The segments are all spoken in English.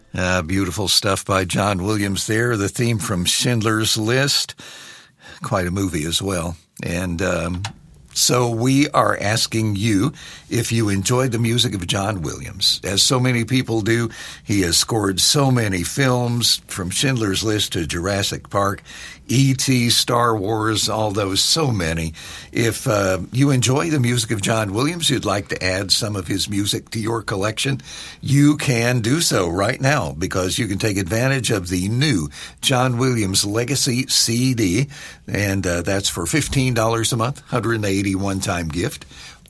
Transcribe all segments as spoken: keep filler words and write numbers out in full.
Uh, beautiful stuff by John Williams there. The theme from Schindler's List. Quite a movie as well. And um, so we are asking you if you enjoyed the music of John Williams. As so many people do, he has scored so many films, from Schindler's List to Jurassic Park, E T, Star Wars, all those, so many. If uh, you enjoy the music of John Williams, you'd like to add some of his music to your collection, you can do so right now, because you can take advantage of the new John Williams Legacy C D, and uh, that's for fifteen dollars a month, one hundred eighty dollars one-time gift,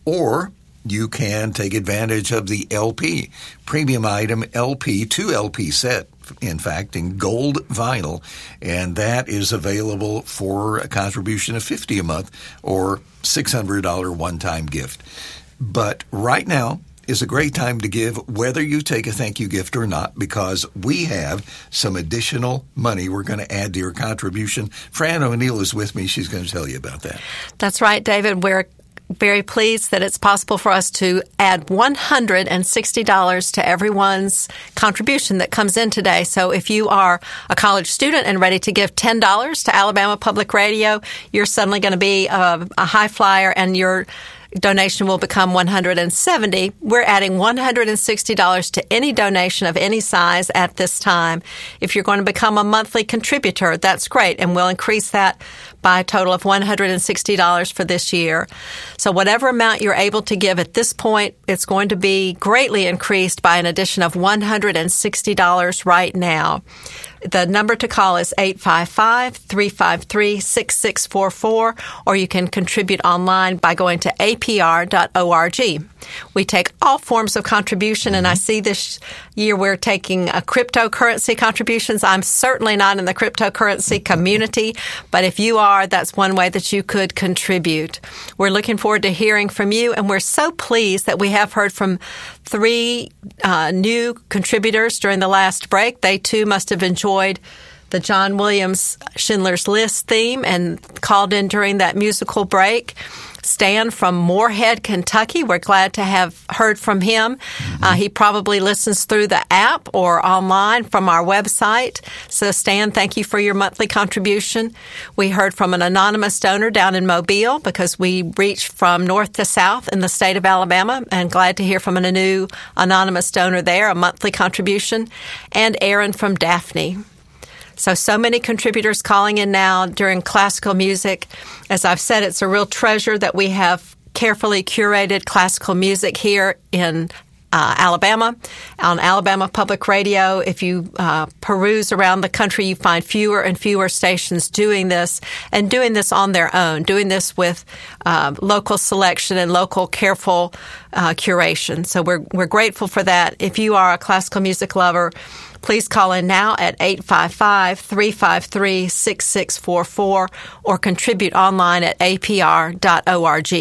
or you can take advantage of the L P, premium item L P, two L P set, in fact, in gold vinyl, and that is available for a contribution of fifty dollars a month or six hundred dollars one-time gift. But right now is a great time to give, whether you take a thank you gift or not, because we have some additional money we're going to add to your contribution. Fran O'Neill is with me. She's going to tell you about that. That's right, David. We're very pleased that it's possible for us to add one hundred sixty dollars to everyone's contribution that comes in today. So if you are a college student and ready to give ten dollars to Alabama Public Radio, you're suddenly going to be a, a high flyer, and your donation will become one hundred seventy dollars. We're adding one hundred sixty dollars to any donation of any size at this time. If you're going to become a monthly contributor, that's great, and we'll increase that by a total of one hundred sixty dollars for this year. So whatever amount you're able to give at this point, it's going to be greatly increased by an addition of one hundred sixty dollars right now. The number to call is eight five five, three five three, six six four four, or you can contribute online by going to A P R dot org. We take all forms of contribution, and I see this year we're taking a cryptocurrency contributions. I'm certainly not in the cryptocurrency community, but if you are, that's one way that you could contribute. We're looking forward to hearing from you, and we're so pleased that we have heard from three uh, new contributors during the last break. They, too, must have enjoyed the John Williams Schindler's List theme and called in during that musical break. Stan from Moorhead, Kentucky. We're glad to have heard from him. Mm-hmm. Uh, he probably listens through the app or online from our website. So, Stan, thank you for your monthly contribution. We heard from an anonymous donor down in Mobile, because we reach from north to south in the state of Alabama, and glad to hear from a new anonymous donor there, a monthly contribution. And Aaron from Daphne. So, so many contributors calling in now during classical music. As I've said, it's a real treasure that we have carefully curated classical music here in uh, Alabama, on Alabama Public Radio. If you uh, peruse around the country, you find fewer and fewer stations doing this, and doing this on their own, doing this with uh, local selection and local careful uh, curation. So we're we're grateful for that. If you are a classical music lover, please call in now at eight five five, three five three, six six four four or contribute online at A P R dot org.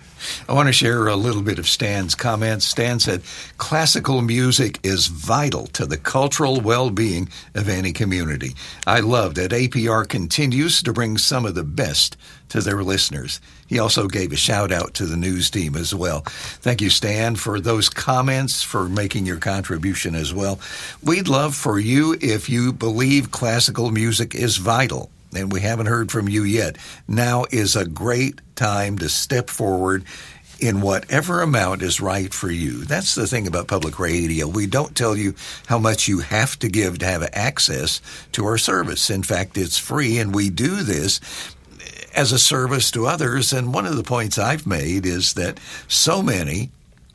I want to share a little bit of Stan's comments. Stan said, classical music is vital to the cultural well-being of any community. I love that A P R continues to bring some of the best to their listeners. He also gave a shout-out to the news team as well. Thank you, Stan, for those comments, for making your contribution as well. We'd love for you, if you believe classical music is vital, and we haven't heard from you yet, now is a great time to step forward in whatever amount is right for you. That's the thing about public radio. We don't tell you how much you have to give to have access to our service. In fact, it's free, and we do this as a service to others. And one of the points I've made is that so many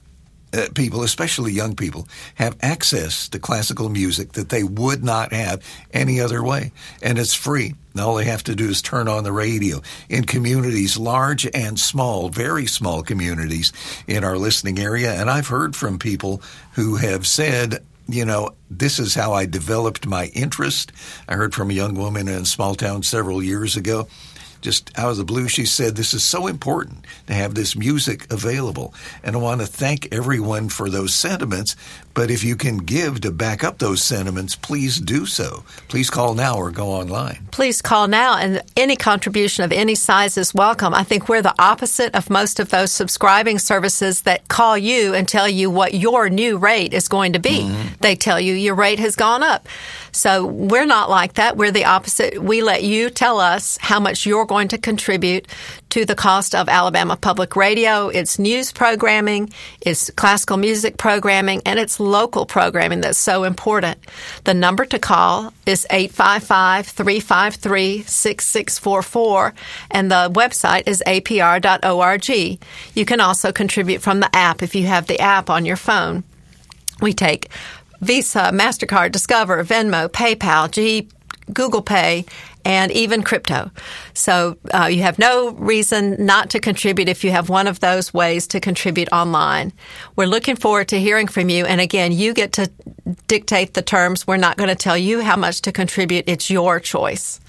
Uh, people, especially young people, have access to classical music that they would not have any other way. And it's free. All they have to do is turn on the radio. In communities, large and small, very small communities in our listening area. And I've heard from people who have said, you know, this is how I developed my interest. I heard from a young woman in a small town several years ago. just out of the blue, she said, this is so important to have this music available. And I want to thank everyone for those sentiments. But if you can give to back up those sentiments, please do so. Please call now or go online. Please call now, and any contribution of any size is welcome. I think we're the opposite of most of those subscribing services that call you and tell you what your new rate is going to be. Mm-hmm. They tell you your rate has gone up. So we're not like that. We're the opposite. We let you tell us how much you're going to contribute to the cost of Alabama Public Radio, its news programming, its classical music programming, and its local programming that's so important. The number to call is eight five five, three five three, six six four four, and the website is a p r dot org. You can also contribute from the app if you have the app on your phone. We take Visa, MasterCard, Discover, Venmo, PayPal, G, Google Pay, and even crypto. So uh, you have no reason not to contribute if you have one of those ways to contribute online. We're looking forward to hearing from you. And again, you get to dictate the terms. We're not going to tell you how much to contribute. It's your choice.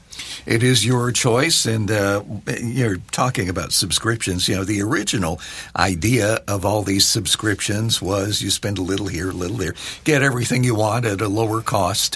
It is your choice, and uh, you're talking about subscriptions. You know, the original idea of all these subscriptions was you spend a little here, a little there, get everything you want at a lower cost.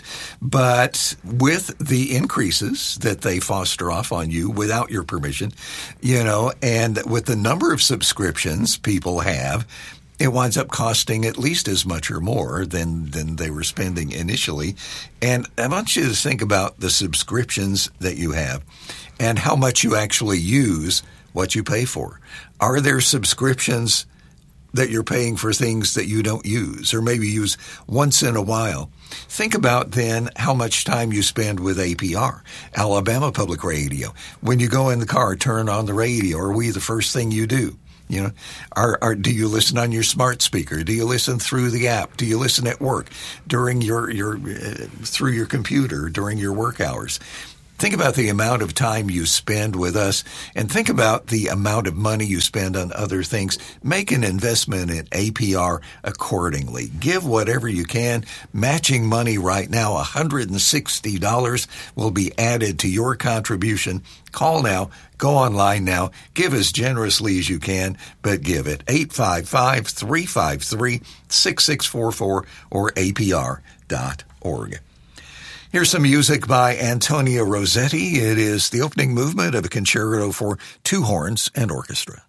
But with the increases that they foster off on you without your permission, you know, and with the number of subscriptions people have, it winds up costing at least as much or more than, than they were spending initially. And I want you to think about the subscriptions that you have and how much you actually use what you pay for. Are there subscriptions that you're paying for things that you don't use or maybe use once in a while? Think about then how much time you spend with A P R, Alabama Public Radio. When you go in the car, turn on the radio. Are we the first thing you do? You know, are, are, do you listen on your smart speaker? Do you listen through the app? Do you listen at work during your, your, uh, through your computer during your work hours? Think about the amount of time you spend with us and think about the amount of money you spend on other things. Make an investment in A P R accordingly. Give whatever you can. Matching money right now, one hundred sixty dollars will be added to your contribution. Call now. Go online now. Give as generously as you can, but give it. eight five five, three five three, six six four four or a p r dot org. Here's some music by Antonio Rossetti. It is the opening movement of a concerto for two horns and orchestra.